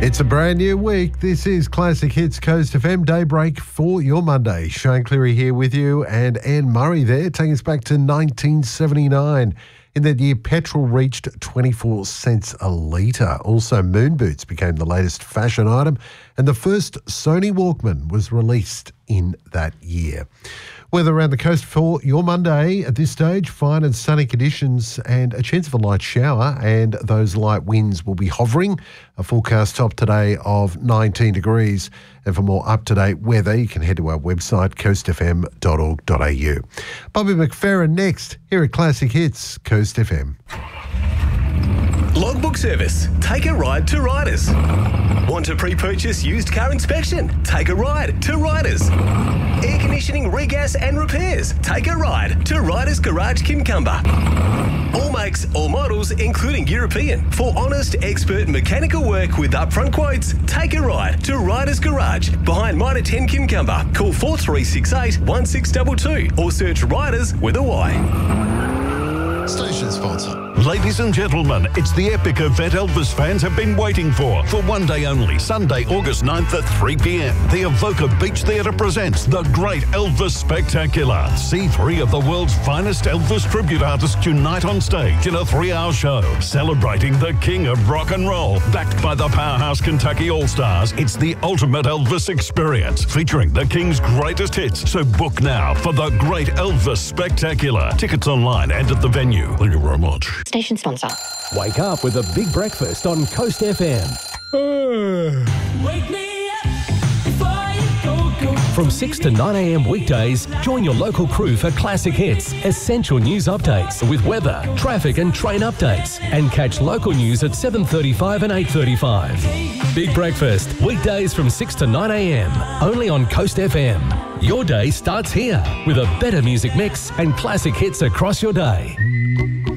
It's a brand new week. This is Classic Hits Coast FM Daybreak for your Monday. Shane Cleary here with you and Anne Murray there, taking us back to 1979. In that year, petrol reached 24 cents a litre. Also, moon boots became the latest fashion item, and the first Sony Walkman was released in that year. Weather around the coast for your Monday at this stage, fine and sunny conditions and a chance of a light shower, and those light winds will be hovering. A forecast top today of 19 degrees. And for more up-to-date weather, you can head to our website, coastfm.org.au. Bobby McFerrin next, here at Classic Hits, Coast FM. Logbook service. Take a ride to Riders. Want to pre-purchase used car inspection? Take a ride to Riders. Air conditioning, regas and repairs? Take a ride to Riders Garage Kincumber. All makes, all models, including European. For honest, expert mechanical work with upfront quotes, take a ride to Riders Garage behind Mitre 10 Kincumber. Call 4368 1622 or search Riders with a Y. Station sponsor. Ladies and gentlemen, it's the epic event Elvis fans have been waiting for one day only, Sunday, August 9th at 3 p.m. The Avoca Beach Theatre presents The Great Elvis Spectacular. See three of the world's finest Elvis tribute artists unite on stage in a 3-hour show, celebrating the king of rock and roll. Backed by the powerhouse Kentucky All-Stars, it's the ultimate Elvis experience, featuring the king's greatest hits. So book now for The Great Elvis Spectacular. Tickets online and at the venue. Thank you very much. Station sponsor. Wake up with a big breakfast on Coast FM. Wake me up before you go. From 6 to 9 a.m. weekdays, join your local crew for Classic Hits, essential news updates with weather, traffic and train updates. And catch local news at 7:35 and 8:35. Big breakfast, weekdays from 6 to 9 a.m. only on Coast FM. Your day starts here with a better music mix and classic hits across your day.